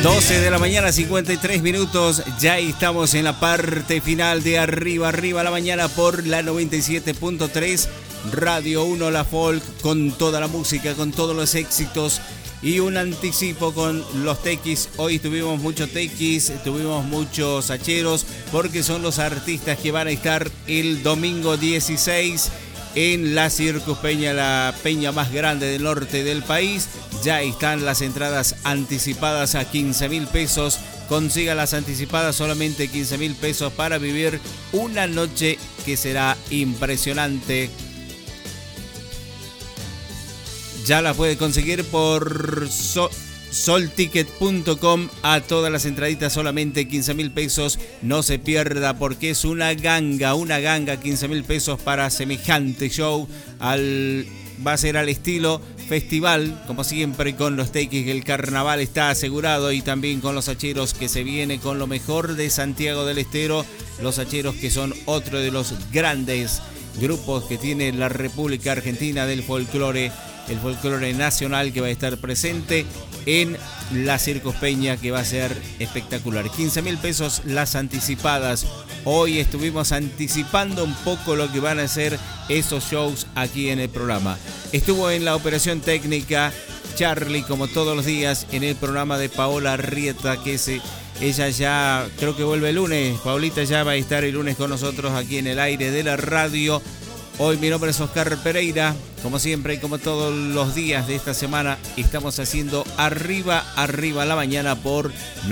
12 de la mañana, 53 minutos. Ya estamos en la parte final de Arriba la Mañana por la 97.3 Radio 1 La Folk, con toda la música, con todos los éxitos y un anticipo con los tequis. Hoy tuvimos muchos tequis, tuvimos muchos hacheros, porque son los artistas que van a estar el domingo 16 en la Circus Peña, la peña más grande del norte del país. Ya están las entradas anticipadas a 15.000 pesos. Consiga las anticipadas, solamente 15.000 pesos, para vivir una noche que será impresionante. Ya la puede conseguir por solticket.com. A todas las entraditas solamente 15.000 pesos. No se pierda, porque es una ganga, 15.000 pesos para semejante show. Va a ser al estilo festival, como siempre, con los tequis. El carnaval está asegurado, y también con los hacheros, que se viene con lo mejor de Santiago del Estero. Los hacheros, que son otro de los grandes grupos que tiene la República Argentina del folclore, el folclore nacional, que va a estar presente en la Circus Peña, que va a ser espectacular. 15.000 pesos las anticipadas. Hoy estuvimos anticipando un poco lo que van a ser esos shows aquí en el programa. Estuvo en la operación técnica Charlie, como todos los días, en el programa de Paola Rieta, que ella ya creo que vuelve el lunes. Paulita ya va a estar el lunes con nosotros aquí en el aire de la radio. Hoy mi nombre es Oscar Pereira. Como siempre y como todos los días de esta semana, estamos haciendo Arriba la Mañana por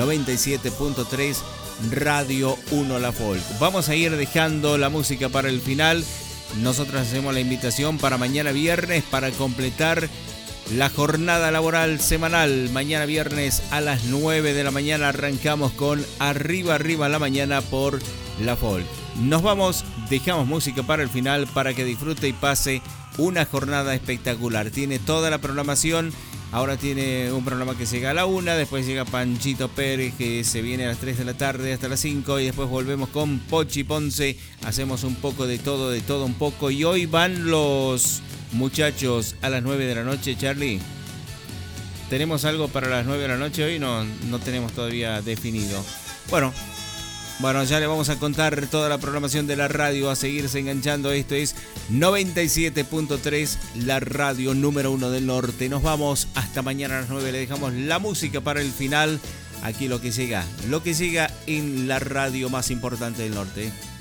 97.3 Radio 1 La Folk. Vamos a ir dejando la música para el final. Nosotros hacemos la invitación para mañana viernes, para completar la jornada laboral semanal. Mañana viernes a las 9 de la mañana arrancamos con Arriba la Mañana por La Folk. Nos vamos, dejamos música para el final, para que disfrute y pase una jornada espectacular. Tiene toda la programación. Ahora tiene un programa que llega a la 1, después llega Panchito Pérez, que se viene a las 3 de la tarde hasta las 5, y después volvemos con Pochi Ponce. Hacemos un poco de todo un poco, y hoy van los muchachos a las 9 de la noche. Charlie, ¿tenemos algo para las 9 de la noche hoy? No tenemos todavía definido. Bueno, ya le vamos a contar toda la programación de la radio, a seguirse enganchando. Esto es 97.3, la radio número 1 del norte. Nos vamos hasta mañana a las 9. Le dejamos la música para el final. Aquí lo que llega en la radio más importante del norte.